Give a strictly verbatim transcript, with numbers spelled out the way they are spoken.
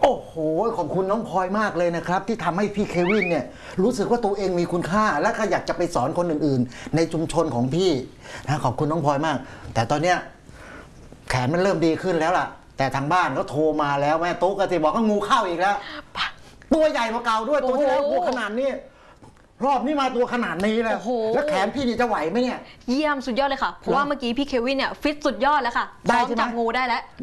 โอ้โหขอบคุณน้องพลอยมากเลยนะครับที่ทำให้พี่เควินเนี่ยรู้สึกว่าตัวเองมีคุณค่าและก็อยากจะไปสอนคนอื่นๆในชุมชนของพี่นะขอบคุณน้องพลอยมากแต่ตอนเนี้ยแขนมันเริ่มดีขึ้นแล้วล่ะแต่ทางบ้านก็โทรมาแล้วแม่ตุ๊กก็ติบอกว่างูเข้าอีกแล้วตัวใหญ่กว่าเก่าด้วยตัวที่แล้วตัวขนาดนี้รอบนี้มาตัวขนาดนี้แล้วแล้วแขนพี่นี่จะไหวไหมเนี่ยเยี่ยมสุดยอดเลยค่ะเพราะว่าเมื่อกี้พี่เควินเนี่ยฟิตสุดยอดแล้วค่ะพร้อมจับงูได้แล้ว